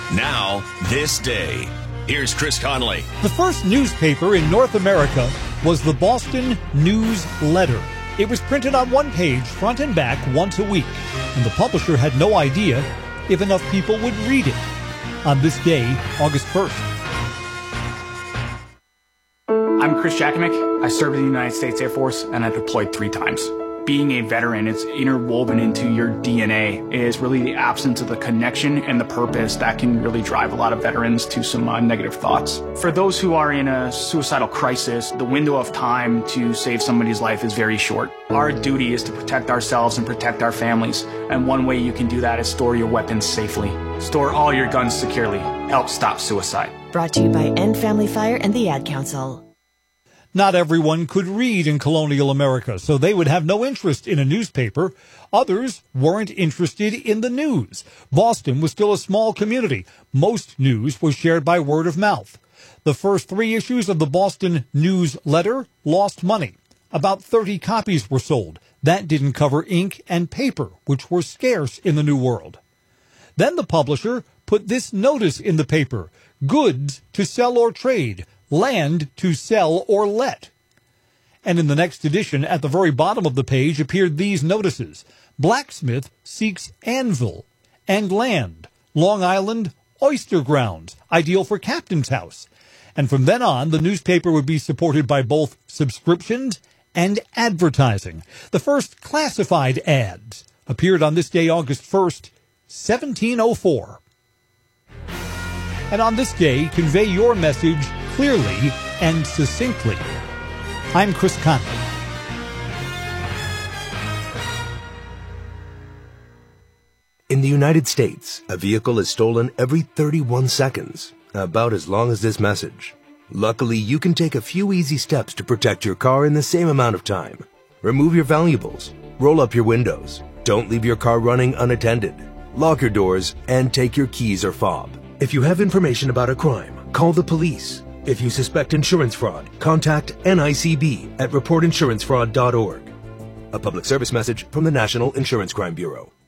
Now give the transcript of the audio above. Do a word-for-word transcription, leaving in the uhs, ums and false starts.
Now, this day. Here's Chris Conley. The first newspaper in North America was the Boston News Letter. It was printed on one page, front and back, once a week, and the publisher had no idea if enough people would read it. On this day, August first. I'm Chris Jakimick. I served in the United States Air Force, and I deployed three times. Being a veteran, it's interwoven into your D N A. It is really the absence of the connection and the purpose that can really drive a lot of veterans to some uh, negative thoughts. For those who are in a suicidal crisis, the window of time to save somebody's life is very short. Our duty is to protect ourselves and protect our families, and one way you can do that is store your weapons safely. Store all your guns securely. Help stop suicide. Brought to you by End Family Fire and the Ad Council. Not everyone could read in colonial America, so they would have no interest in a newspaper. Others weren't interested in the news. Boston was still a small community. Most news was shared by word of mouth. The first three issues of the Boston News Letter lost money. About thirty copies were sold. That didn't cover ink and paper, which were scarce in the New World. Then the publisher put this notice in the paper: goods to sell or trade, land to sell or let. And in the next edition, at the very bottom of the page, appeared these notices: blacksmith seeks anvil and land, Long Island oyster grounds, ideal for captain's house. And from then on, the newspaper would be supported by both subscriptions and advertising. The first classified ads appeared on this day, August first, seventeen oh four. And on this day, convey your message clearly and succinctly. I'm Chris Conley. In the United States, a vehicle is stolen every thirty-one seconds, about as long as this message. Luckily, you can take a few easy steps to protect your car in the same amount of time. Remove your valuables, roll up your windows, don't leave your car running unattended, lock your doors, and take your keys or fob. If you have information about a crime, call the police. If you suspect insurance fraud, contact N I C B at report insurance fraud dot org. A public service message from the National Insurance Crime Bureau.